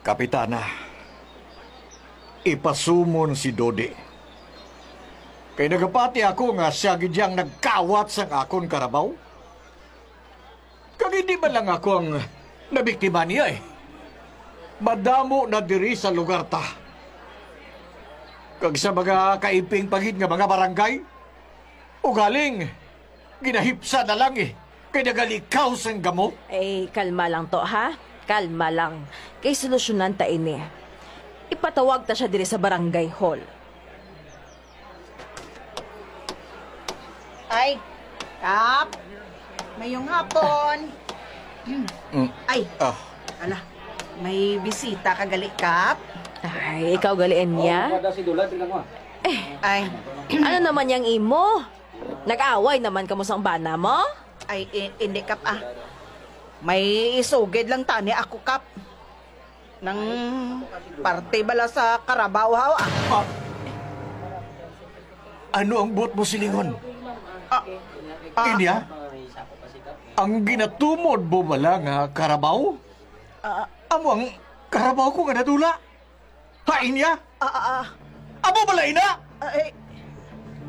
Kapitana, ipasumon si Dodi. Kay nagapati ako nga siya gidyang nagkawat sang akon karabaw. Kag hindi man lang ako ang nabiktima niya eh. Madamo na diri sa lugar ta. Kag sa mga kaiping pagid nga mga barangay, ugaling, ginahipsa na lang eh. Kay nagalikaw sang gamot. Kalma lang to, ha? Kalma lang. Kay solusyonan ta ini. Ipatawag ta siya diri sa barangay hall. Ay, Kap. Mayong hapon. Ay, ala. May bisita ka gali, Kap. Ay, ikaw galian niya? Ay, Ano naman yang imo? Nag-away naman kamo sang bana mo? ay, hindi, Kap, ah. May isugid lang tani ako, Kap. Nang parte bala sa Karabaw, ah. Ano ang buot mo silingon? Inya? Ang ginatumod mo bala nga karabaw? Amo ang karabaw ko nga nadula? Ha, Inya? Amo bala ina? Ay,